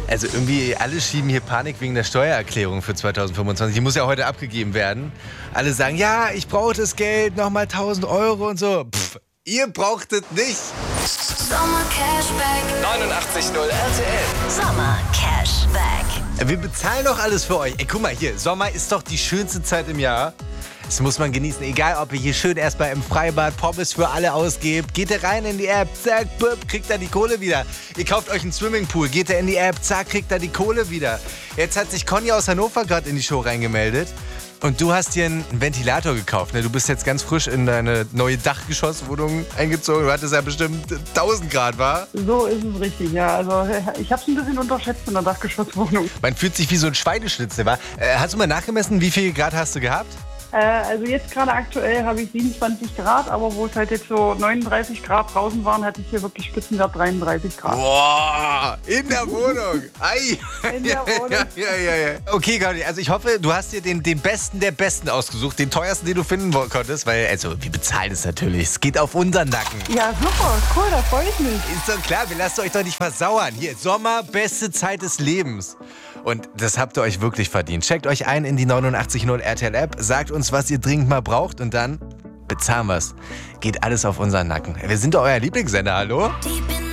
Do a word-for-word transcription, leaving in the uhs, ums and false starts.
Also irgendwie alle schieben hier Panik wegen der Steuererklärung für zweitausendfünfundzwanzig. Die muss ja heute abgegeben werden. Alle sagen, ja, ich brauche das Geld, nochmal tausend Euro und so. Pff, ihr braucht es nicht. Sommer Cashback. neunundachtzig Komma null R T L. Sommer Cashback. Wir bezahlen doch alles für euch. Ey, guck mal hier, Sommer ist doch die schönste Zeit im Jahr. Das muss man genießen, egal ob ihr hier schön erstmal im Freibad Pommes für alle ausgebt. Geht ihr rein in die App, zack, bup, kriegt ihr die Kohle wieder. Ihr kauft euch einen Swimmingpool, geht ihr in die App, zack, kriegt ihr die Kohle wieder. Jetzt hat sich Conny aus Hannover gerade in die Show reingemeldet. Und du hast dir einen Ventilator gekauft, ne? Du bist jetzt ganz frisch in deine neue Dachgeschosswohnung eingezogen. Du hattest ja bestimmt tausend Grad, war? So ist es richtig, ja. Also ich habe es ein bisschen unterschätzt in der Dachgeschosswohnung. Man fühlt sich wie so ein Schweineschnitzel, wa? Äh, hast du mal nachgemessen, wie viel Grad hast du gehabt? Äh, also jetzt gerade aktuell habe ich siebenundzwanzig Grad, aber wo es halt jetzt so neununddreißig Grad draußen waren, hatte ich hier wirklich Spitzenwert dreiunddreißig Grad. Boah, in der Wohnung. Ei. In der Wohnung. Ja, ja, ja, ja. Okay, Conny, also ich hoffe, du hast dir den, den Besten der Besten ausgesucht, den teuersten, den du finden konntest, weil, also, wir bezahlen es natürlich. Es geht auf unseren Nacken. Ja, super, cool, da freue ich mich. Ist doch klar, wir lassen euch doch nicht versauern. Hier, Sommer, beste Zeit des Lebens. Und das habt ihr euch wirklich verdient. Checkt euch ein in die neunundachtzig Komma null R T L-App, sagt uns, was ihr dringend mal braucht und dann bezahlen wir's. Geht alles auf unseren Nacken. Wir sind doch euer Lieblingssender, hallo? Deep in